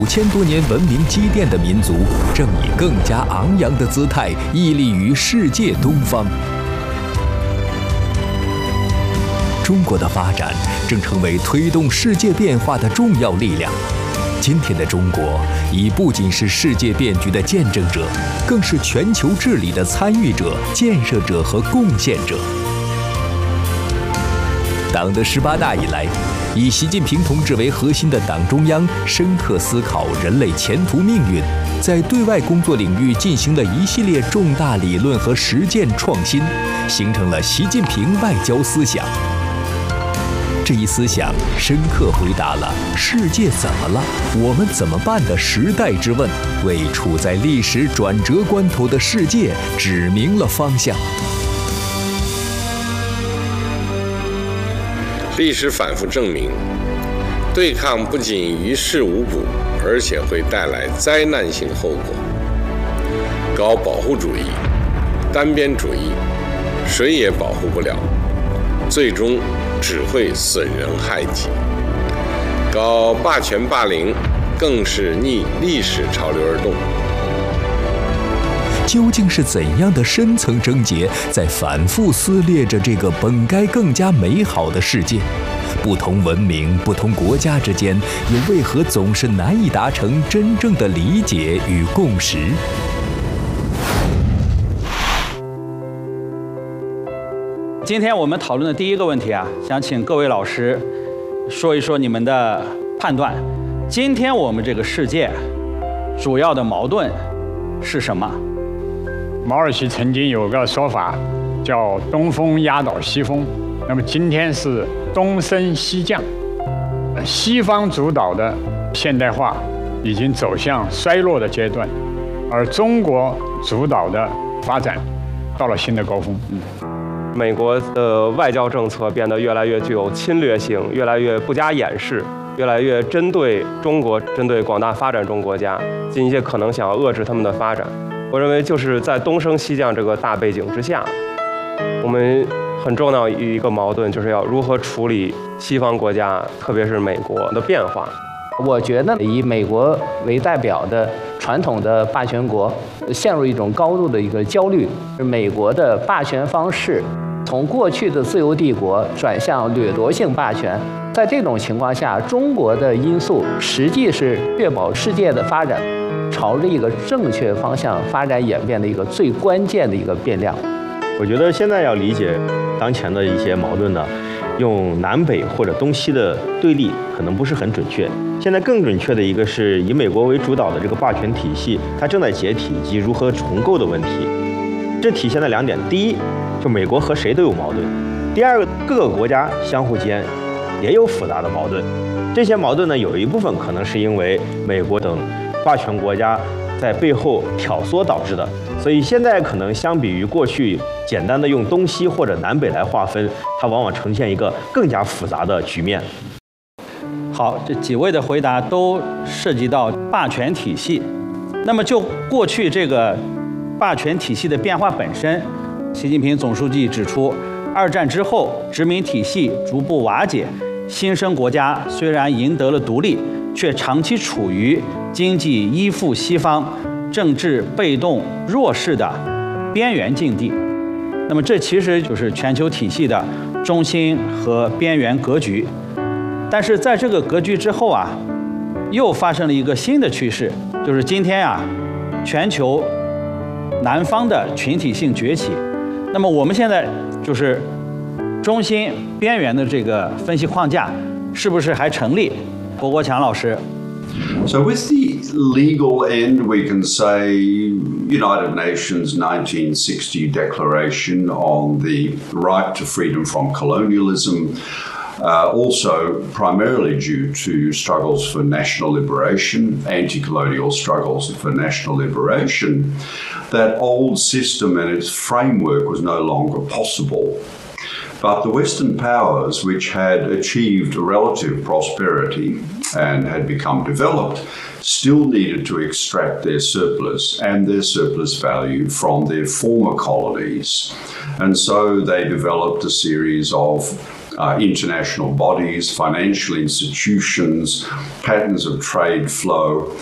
5000多年文明积淀的民族，正以更加昂扬的姿态屹立于世界东方。中国的发展正成为推动世界变化的重要力量。今天的中国已不仅是世界变局的见证者，更是全球治理的参与者、建设者和贡献者。党的18大以来，以习近平同志为核心的党中央深刻思考人类前途命运，在对外工作领域进行了一系列重大理论和实践创新，形成了习近平外交思想。这一思想深刻回答了“世界怎么了，我们怎么办”的时代之问，为处在历史转折关头的世界指明了方向。 历史反复证明，对抗不仅于事无补，而且会带来灾难性后果。搞保护主义、单边主义，谁也保护不了，最终只会损人害己。搞霸权霸凌，更是逆历史潮流而动。 究竟是怎样的深层症结，在反复撕裂着这个本该更加美好的世界？不同文明、不同国家之间，又为何总是难以达成真正的理解与共识？ 今天我们讨论的第一个问题啊，想请各位老师说一说你们的判断。今天我们这个世界主要的矛盾是什么？ 毛主席曾经有个说法，叫“东风压倒西风”。那么今天是东升西降，西方主导的现代化已经走向衰落的阶段，而中国主导的发展到了新的高峰。 美国的外交政策变得越来越具有侵略性，越来越不加掩饰，越来越针对中国，针对广大发展中国家，尽一切可能想要遏制他们的发展。我认为就是在东升西降这个大背景之下，我们很重要一个矛盾就是要如何处理西方国家，特别是美国的变化。 我觉得以美国为代表的传统的霸权国陷入一种高度的一个焦虑，美国的霸权方式从过去的自由帝国转向掠夺性霸权。在这种情况下，中国的因素实际是确保世界的发展朝着一个正确方向发展演变的一个最关键的一个变量。 我觉得现在要理解当前的一些矛盾呢，用南北或者东西的对立可能不是很准确。现在更准确的一个是以美国为主导的这个霸权体系，它正在解体以及如何重构的问题。这体现了2点：第一，就美国和谁都有矛盾；第二个，各个国家相互间也有复杂的矛盾。这些矛盾呢，有一部分可能是因为美国等霸权国家在背后挑唆导致的，所以现在可能相比于过去简单的用东西或者南北来划分，它往往呈现一个更加复杂的局面。 好，这几位的回答都涉及到霸权体系。那么就过去这个霸权体系的变化本身，习近平总书记指出，2战之后殖民体系逐步瓦解，新生国家虽然赢得了独立，却长期处于经济依附西方、政治被动弱势的边缘境地。那么这其实就是全球体系的中心和边缘格局。但是在这个格局之后啊，又发生了一个新的趋势，就是今天啊，全球南方的群体性崛起。那么我们现在就是中心边缘的这个分析框架是不是还成立？郭国强老师。 So with the legal end, we can say United Nations 1960 Declaration on the right to freedom from colonialism, also primarily due to struggles for national liberation, anti-colonial struggles for national liberation, that old system and its framework was no longer possible. But the Western powers, which had achieved relative prosperity and had become developed, still needed to extract their surplus and their surplus value from their former colonies. And so they developed a series of international bodies, financial institutions, patterns of trade flow,